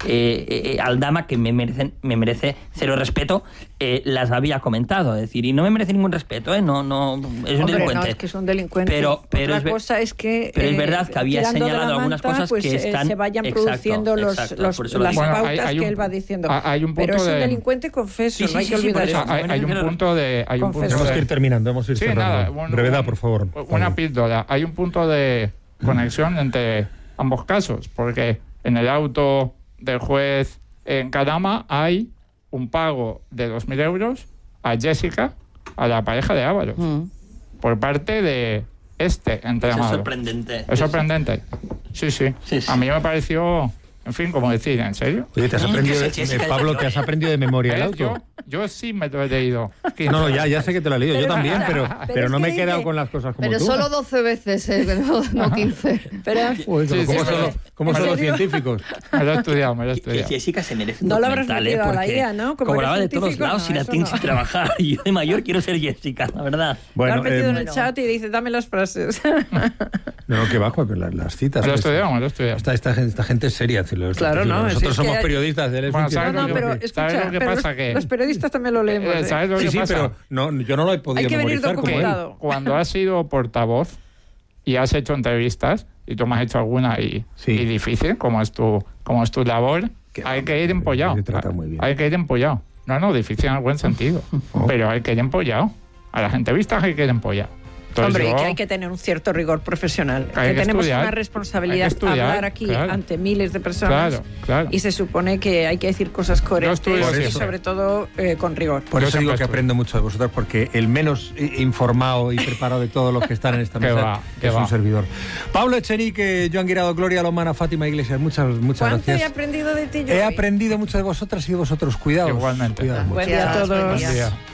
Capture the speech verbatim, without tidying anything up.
eh, eh, Aldama, que me, merecen, me merece cero respeto, eh, las había comentado. Es decir, y no me merece ningún respeto, ¿eh? No, no, es un Hombre, delincuente. No, es que es un delincuente. Pero, pero, Otra es, cosa es que... pero eh, es verdad que había señalado algunas manta, cosas pues, que están... Eh, se vayan exacto, produciendo los, exacto, los, las bueno, pautas hay, hay que un, él va diciendo. Hay un punto pero es un de, delincuente, confeso, sí, sí, no hay sí, que sí, olvidar eso. eso. Hay, hay un punto de... Hay un punto Tenemos de, que ir terminando, hemos ir sí, cerrando. nada, bueno, Brevedad, por favor. Una píldora. Hay un punto de conexión entre ambos casos, porque en el auto del juez en Calama hay un pago de dos mil euros a Jessica, a la pareja de Ábalos, mm. por parte de este entrenador. Es sorprendente. Es sorprendente. Sí, sí. sí, sí. A mí me pareció... En fin, como decir, ¿en serio? Oye, ¿te has aprendido, de, de, Pablo, ¿te has aprendido de memoria el auto? Yo, yo sí me lo he leído. No, no, ya, ya sé que te lo he leído, pero, yo también, pero, pero, pero no me he dice, quedado con las cosas como pero tú. Pero solo doce veces, eh, no, no quince. Pero, Uy, sí, ¿Cómo sí, son, sí. los, cómo son los científicos? Me lo he estudiado, me lo he estudiado. Que Jessica se merece un no documental, lo ¿eh? Porque a la I A, ¿no? Como cobraba de todos lados no, y la tiene no. sin trabajar. Y yo de mayor quiero ser Jessica, la verdad. Bueno, lo has metido eh, en el chat y dice, dame las frases. No, no, que bajo, las, las citas. Me lo he estudiado, me lo he estudiado. Esta, esta, esta gente es seria. Claro, no. Nosotros es somos que periodistas. Él es bueno, un no, no, pero escucha, ¿sabes lo que pero pasa? los, Que... los periodistas también lo leemos. Eh, ¿Sabes lo sí, que sí, pasa? pero no, yo no lo he podido Hay que venir memorizar como él. documentado. Cuando has sido portavoz y has hecho entrevistas, y tú me has hecho alguna y, sí. y difícil, como es tu, como es tu labor, Qué hay hombre, que ir empollado. Hay que ir empollado. No, no, difícil en el buen sentido. Oh. Pero hay que ir empollado. A la entrevista hay que ir empollado. Entonces, Hombre, yo, que hay que tener un cierto rigor profesional. Hay que, que tenemos estudiar, una responsabilidad estudiar, hablar aquí claro. ante miles de personas. Claro, claro. Y se supone que hay que decir cosas coherentes y eso. sobre todo eh, con rigor. Por eso digo que aprendo mucho de vosotros, porque el menos informado y preparado de todos los que están en esta mesa va, es va. un servidor. Pablo Echenique, Joan Guirado, Gloria Lomana, Fátima Iglesias, muchas, muchas ¿Cuánto gracias. he aprendido de ti, yo? He aprendido mucho de vosotras y de vosotros. Cuidados. Igualmente. Cuidados Buen día a todos. Buen día.